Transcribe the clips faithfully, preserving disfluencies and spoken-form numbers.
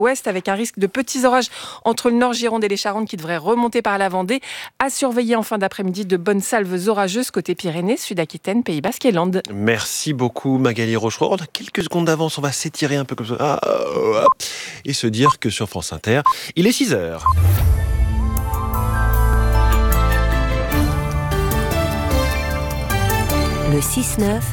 ouest avec un risque de petits orages entre le nord Gironde et les Charentes qui devraient remonter par la Vendée. À surveiller en fin d'après-midi de bonnes salves orageuses côté Pyrénées, Sud-Aquitaine, Pays Basque et Landes. Merci beaucoup Magali Rochereau. On a quelques secondes d'avance, on va s'étirer un peu comme ça ah, ah, ah, et se dire que sur France Inter, il est six heures. Le six neuf,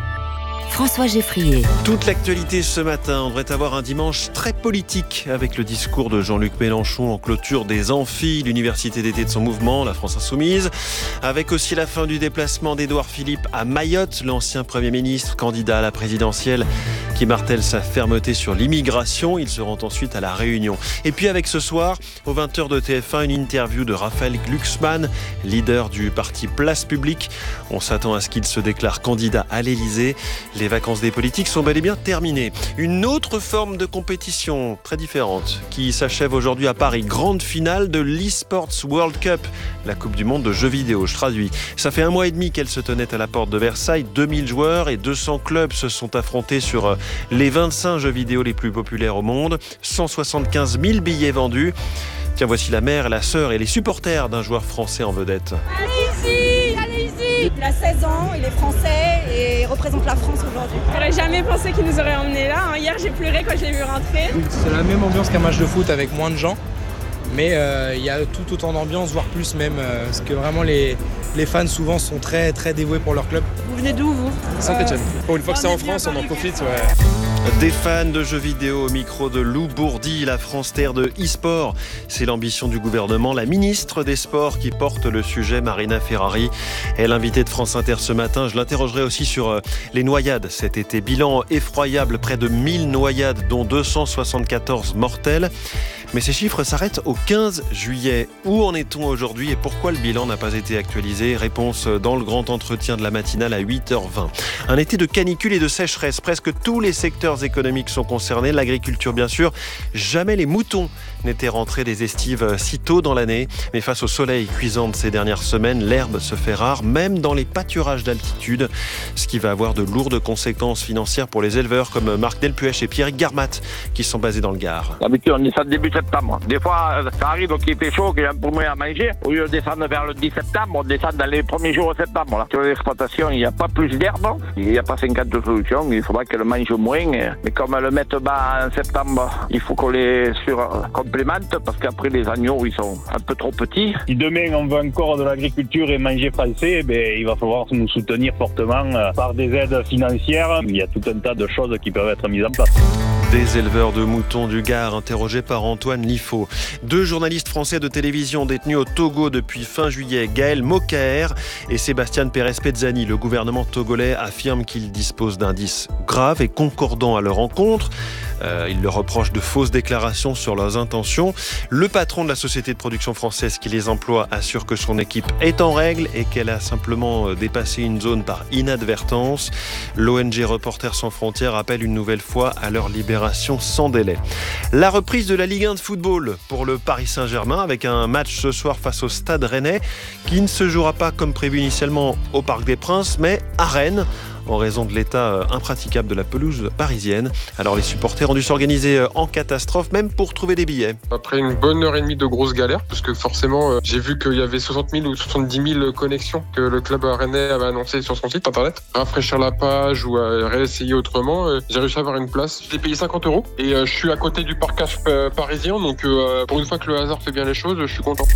François Geffrier. Toute l'actualité ce matin, on devrait avoir un dimanche très politique avec le discours de Jean-Luc Mélenchon en clôture des amphis, l'université d'été de son mouvement, la France Insoumise, avec aussi la fin du déplacement d'Édouard Philippe à Mayotte, l'ancien Premier ministre, candidat à la présidentielle, qui martèle sa fermeté sur l'immigration. Il se rend ensuite à La Réunion. Et puis avec ce soir, aux vingt heures de T F un, une interview de Raphaël Glucksmann, leader du parti Place Publique. On s'attend à ce qu'il se déclare candidat à l'Élysée. Les vacances des politiques sont bel et bien terminées. Une autre forme de compétition très différente qui s'achève aujourd'hui à Paris. Grande finale de l'e-Sports World Cup, la Coupe du Monde de jeux vidéo. Je traduis. Ça fait un mois et demi qu'elle se tenait à la porte de Versailles. deux mille joueurs et deux cents clubs se sont affrontés sur les vingt-cinq jeux vidéo les plus populaires au monde. cent soixante-quinze mille billets vendus. Tiens, voici la mère, la sœur et les supporters d'un joueur français en vedette. Allez ici, allez ici. Il a seize ans, il est français et il représente la France aujourd'hui. J'aurais jamais pensé qu'il nous aurait emmenés là. Hier, j'ai pleuré quand je l'ai vu rentrer. C'est la même ambiance qu'un match de foot avec moins de gens. Mais il euh, y a tout autant d'ambiance, voire plus même, euh, parce que vraiment les, les fans souvent sont très, très dévoués pour leur club. Vous venez d'où, vous ? Saint-Etienne. Pour une fois que c'est en France, on en profite. Ouais. Des fans de jeux vidéo au micro de Lou Bourdi, la France terre de e-sport. C'est l'ambition du gouvernement. La ministre des Sports qui porte le sujet, Marina Ferrari, est l'invitée de France Inter ce matin. Je l'interrogerai aussi sur les noyades cet été. Bilan effroyable, près de mille noyades, dont deux cent soixante-quatorze mortelles. Mais ces chiffres s'arrêtent au quinze juillet. Où en est-on aujourd'hui et pourquoi le bilan n'a pas été actualisé ? Réponse dans le grand entretien de la matinale à huit heures vingt. Un été de canicule et de sécheresse. Presque tous les secteurs économiques sont concernés. L'agriculture, bien sûr. Jamais les moutons n'étaient rentrés des estives si tôt dans l'année. Mais face au soleil cuisant de ces dernières semaines, l'herbe se fait rare, même dans les pâturages d'altitude. Ce qui va avoir de lourdes conséquences financières pour les éleveurs comme Marc Delpuech et Pierre Garmat, qui sont basés dans le Gard. D'habitude, on est ça début septembre. Des fois, ça arrive qu'il fait chaud, qu'il y a un peu moins à manger. Au lieu de descendre vers le dix septembre, on descend dans les premiers jours de septembre. Là. Sur l'exploitation, il n'y a pas plus d'herbe. Il n'y a pas cinquante solutions. Il faudra qu'elle mange moins. Mais comme elles le mettent bas en septembre, il faut qu'on les surcomplémente parce qu'après, les agneaux, ils sont un peu trop petits. Si demain, on veut encore de l'agriculture et manger français, ben, il va falloir nous soutenir fortement par des aides financières. Il y a tout un tas de choses qui peuvent être mises en place. Des éleveurs de moutons du Gard interrogés par Antoine Lifo. Deux journalistes français de télévision détenus au Togo depuis fin juillet, Gaël Mokaer et Sébastien Pérez-Pezzani. Le gouvernement togolais affirme qu'il dispose d'indices graves et concordants à leur encontre. Euh, il leur reproche de fausses déclarations sur leurs intentions. Le patron de la société de production française qui les emploie assure que son équipe est en règle et qu'elle a simplement dépassé une zone par inadvertance. L'O N G Reporters sans frontières appelle une nouvelle fois à leur libération sans délai. La reprise de la Ligue un de football pour le Paris Saint-Germain avec un match ce soir face au Stade Rennais qui ne se jouera pas comme prévu initialement au Parc des Princes mais à Rennes, en raison de l'état impraticable de la pelouse parisienne. Alors les supporters ont dû s'organiser en catastrophe, même pour trouver des billets. Après une bonne heure et demie de grosses galères, parce que forcément, j'ai vu qu'il y avait soixante mille ou soixante-dix mille connexions que le club rennais avait annoncé sur son site internet. Rafraîchir la page ou réessayer autrement, j'ai réussi à avoir une place. J'ai payé cinquante euros et je suis à côté du parcage parisien, donc pour une fois que le hasard fait bien les choses, je suis content.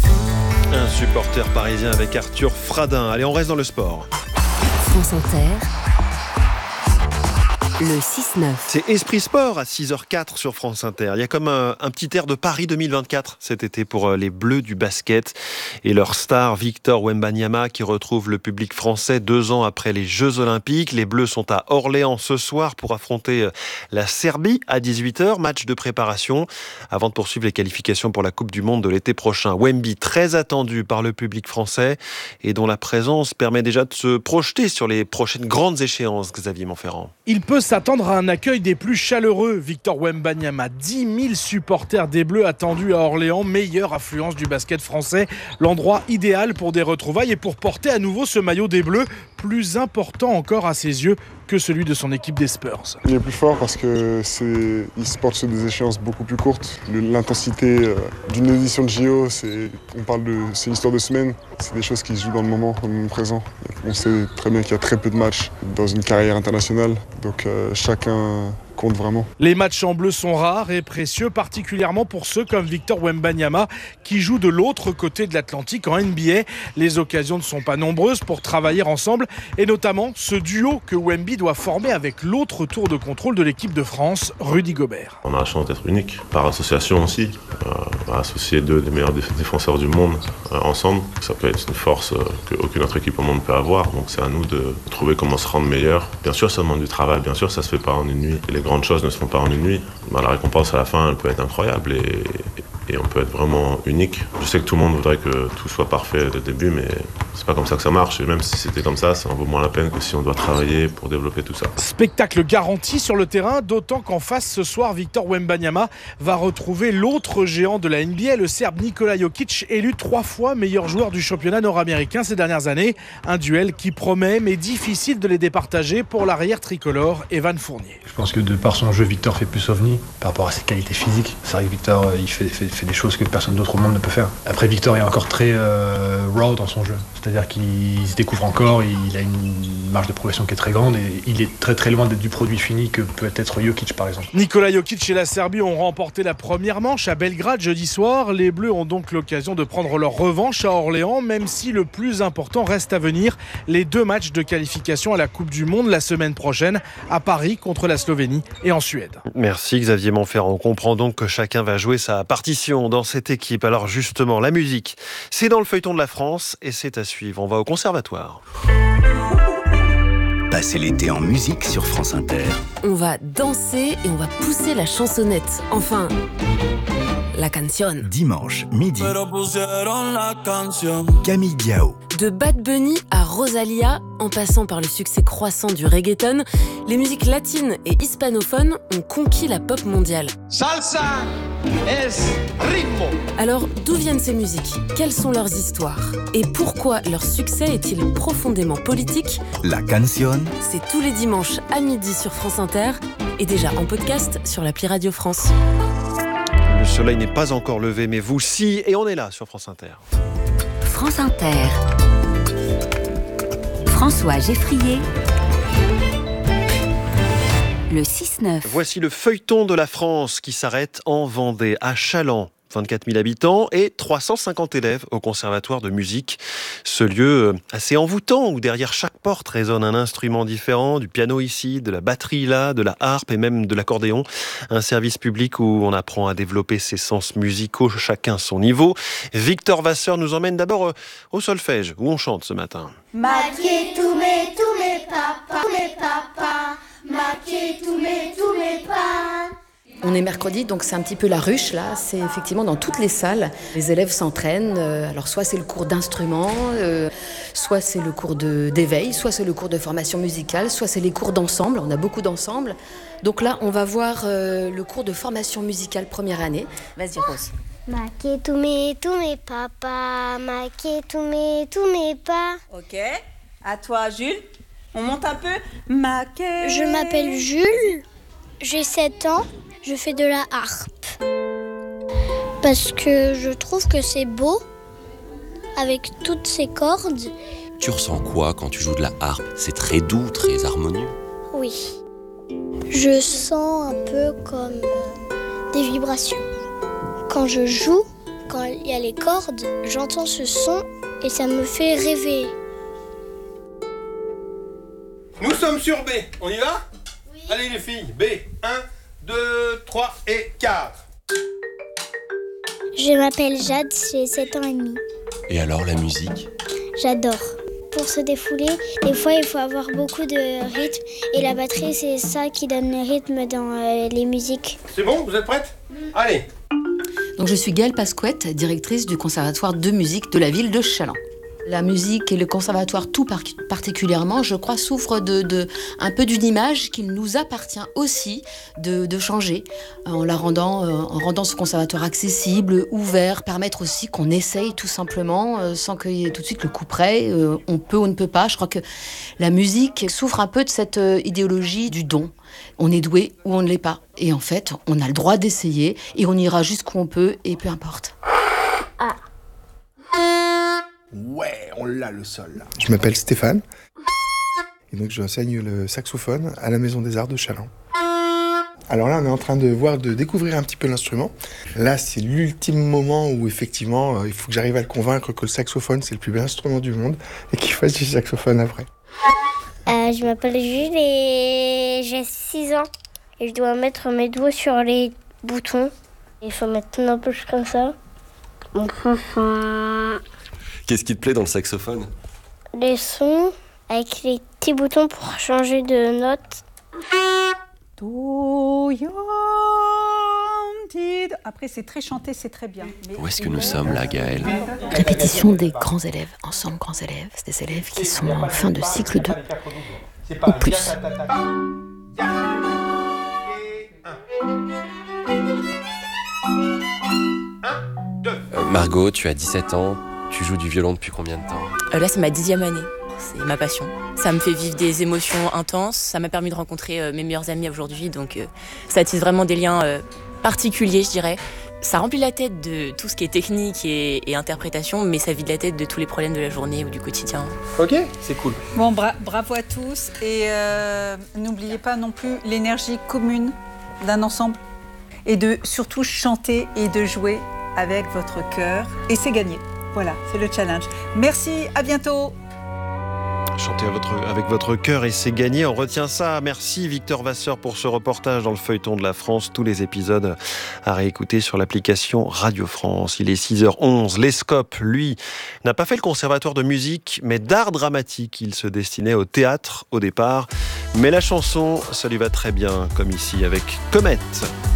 Un supporter parisien avec Arthur Fradin. Allez, on reste dans le sport. France Inter. Le six neuf. C'est Esprit Sport à six heures quatre sur France Inter. Il y a comme un, un petit air de Paris deux mille vingt-quatre cet été pour les Bleus du basket et leur star Victor Wembanyama qui retrouve le public français deux ans après les Jeux Olympiques. Les Bleus sont à Orléans ce soir pour affronter la Serbie à dix-huit heures. Match de préparation avant de poursuivre les qualifications pour la Coupe du Monde de l'été prochain. Wemby, très attendu par le public français et dont la présence permet déjà de se projeter sur les prochaines grandes échéances, Xavier Montferrand. Il peut s'attendre à un accueil des plus chaleureux. Victor Wembanyama, dix mille supporters des Bleus attendus à Orléans, meilleure affluence du basket français. L'endroit idéal pour des retrouvailles et pour porter à nouveau ce maillot des Bleus, plus important encore à ses yeux que celui de son équipe des Spurs. Il est plus fort parce que c'est, il se porte sur des échéances beaucoup plus courtes. L'intensité euh, d'une édition de J O, c'est, on parle de, c'est une histoire de semaines. C'est des choses qui se jouent dans le moment, dans le moment présent. On sait très bien qu'il y a très peu de matchs dans une carrière internationale, donc euh, chacun compte vraiment. Les matchs en bleu sont rares et précieux, particulièrement pour ceux comme Victor Wembanyama qui joue de l'autre côté de l'Atlantique en N B A. Les occasions ne sont pas nombreuses pour travailler ensemble et notamment ce duo que Wemby doit former avec l'autre tour de contrôle de l'équipe de France, Rudy Gobert. On a la chance d'être unique, par association aussi, euh, associer deux des meilleurs défenseurs du monde euh, ensemble. Ça peut être une force euh, qu'aucune autre équipe au monde peut avoir, donc c'est à nous de trouver comment se rendre meilleur. Bien sûr, ça demande du travail, bien sûr, ça se fait pas en une nuit. Et les grandes choses ne se font pas en une nuit. Ben, la récompense à la fin, elle peut être incroyable et, et on peut être vraiment unique. Je sais que tout le monde voudrait que tout soit parfait dès le début, mais c'est pas comme ça que ça marche. Et même si c'était comme ça, ça en vaut moins la peine que si on doit travailler pour développer tout ça. Spectacle garanti sur le terrain, d'autant qu'en face ce soir, Victor Wembanyama va retrouver l'autre géant de la N B A, le Serbe Nikola Jokic, élu trois fois meilleur joueur du championnat nord-américain ces dernières années. Un duel qui promet, mais difficile de les départager pour l'arrière tricolore Evan Fournier. Je pense que de par son jeu, Victor fait plus ovni par rapport à ses qualités physiques. C'est vrai que Victor, il fait, fait, fait des choses que personne d'autre au monde ne peut faire. Après, Victor est encore très euh, raw dans son jeu. C'est-à-dire qu'il se découvre encore, il a une marge de progression qui est très grande et il est très très loin d'être du produit fini que peut être Jokic par exemple. Nikola Jokic et la Serbie ont remporté la première manche à Belgrade jeudi soir. Les Bleus ont donc l'occasion de prendre leur revanche à Orléans, même si le plus important reste à venir. Les deux matchs de qualification à la Coupe du Monde la semaine prochaine à Paris contre la Slovénie et en Suède. Merci Xavier Monferrand. On comprend donc que chacun va jouer sa partition dans cette équipe. Alors justement, la musique, c'est dans le feuilleton de la France et c'est à suivre. On va au conservatoire. Passez l'été en musique sur France Inter. On va danser et on va pousser la chansonnette. Enfin, la canción. Dimanche, midi. Camille Diao. De Bad Bunny à Rosalia, en passant par le succès croissant du reggaeton, les musiques latines et hispanophones ont conquis la pop mondiale. Salsa es ritmo. Alors, d'où viennent ces musiques ? Quelles sont leurs histoires ? Et pourquoi leur succès est-il profondément politique ? La canción. C'est tous les dimanches à midi sur France Inter et déjà en podcast sur l'appli Radio France. Le soleil n'est pas encore levé, mais vous si, et on est là sur France Inter. France Inter. François Geffrier. Le six neuf. Voici le feuilleton de la France qui s'arrête en Vendée, à Chaland. vingt-quatre mille habitants et trois cent cinquante élèves au conservatoire de musique. Ce lieu assez envoûtant où derrière chaque porte résonne un instrument différent, du piano ici, de la batterie là, de la harpe et même de l'accordéon. Un service public où on apprend à développer ses sens musicaux, chacun son niveau. Victor Vasseur nous emmène d'abord au solfège où on chante ce matin. Maquet tous mes, tous mes papas, tous mes papas, maquet tous mes, tous mes pas. On est mercredi, donc c'est un petit peu la ruche, là. C'est effectivement dans toutes les salles. Les élèves s'entraînent. Euh, alors, soit c'est le cours d'instrument, euh, soit c'est le cours de, d'éveil, soit c'est le cours de formation musicale, soit c'est les cours d'ensemble. On a beaucoup d'ensemble. Donc là, on va voir euh, le cours de formation musicale première année. Vas-y, Rose. Maquet tous mes, tous mes papas, maquet tous mes, tous mes pas. Ok. À toi, Jules. On monte un peu. Maquet. Je m'appelle Jules. J'ai sept ans. Je fais de la harpe parce que je trouve que c'est beau avec toutes ces cordes. Tu ressens quoi quand tu joues de la harpe ? C'est très doux, très harmonieux. Oui. Je sens un peu comme des vibrations. Quand je joue, quand il y a les cordes, j'entends ce son et ça me fait rêver. Nous sommes sur B. On y va ? Oui. Allez les filles, B. un, deux, trois et quatre. Je m'appelle Jade, j'ai sept ans et demi. Et alors la musique ? J'adore. Pour se défouler, des fois il faut avoir beaucoup de rythme et la batterie c'est ça qui donne le rythme dans euh, les musiques. C'est bon, vous êtes prêtes ? mmh. Allez. Donc je suis Gaëlle Pasquette, directrice du conservatoire de musique de la ville de Chaland. La musique et le conservatoire tout par- particulièrement, je crois, souffrent de, de, un peu d'une image qu'il nous appartient aussi de, de changer en la rendant, euh, en rendant ce conservatoire accessible, ouvert, permettre aussi qu'on essaye tout simplement euh, sans qu'il y ait tout de suite le coup près. Euh, on peut ou on ne peut pas. Je crois que la musique souffre un peu de cette euh, idéologie du don. On est doué ou on ne l'est pas. Et en fait, on a le droit d'essayer et on ira jusqu'où on peut et peu importe. Ah. Ouais, on l'a le sol là. Je m'appelle Stéphane et donc j'enseigne le saxophone à la Maison des Arts de Challans. Alors là, on est en train de voir, de découvrir un petit peu l'instrument. Là, c'est l'ultime moment où effectivement, il faut que j'arrive à le convaincre que le saxophone c'est le plus bel instrument du monde et qu'il fasse du saxophone après. Euh, je m'appelle Jules et j'ai six ans et je dois mettre mes doigts sur les boutons. Il faut mettre une poche comme ça. Qu'est-ce qui te plaît dans le saxophone? Les sons avec les petits boutons pour changer de note. Après, c'est très chanté, c'est très bien. Mais... Où est-ce que nous sommes là, Gaëlle? Répétition des grands élèves, ensemble grands élèves. C'est des élèves qui sont en fin de cycle deux ou plus. Euh, Margot, tu as dix-sept ans, tu joues du violon depuis combien de temps? euh, Là, c'est ma dixième année. C'est ma passion. Ça me fait vivre des émotions intenses. Ça m'a permis de rencontrer euh, mes meilleurs amis aujourd'hui. Donc, euh, ça attise vraiment des liens euh, particuliers, je dirais. Ça remplit la tête de tout ce qui est technique et, et interprétation, mais ça vide la tête de tous les problèmes de la journée ou du quotidien. Ok, c'est cool. Bon, bra- bravo à tous. Et euh, n'oubliez pas non plus l'énergie commune d'un ensemble. Et de surtout chanter et de jouer avec votre cœur. Et c'est gagné. Voilà, c'est le challenge. Merci, à bientôt. Chantez à votre, avec votre cœur et c'est gagné. On retient ça. Merci Victor Vasseur pour ce reportage dans le feuilleton de la France. Tous les épisodes à réécouter sur l'application Radio France. Il est six heures onze. Lescope, lui, n'a pas fait le conservatoire de musique, mais d'art dramatique. Il se destinait au théâtre au départ. Mais la chanson, ça lui va très bien, comme ici avec Comète.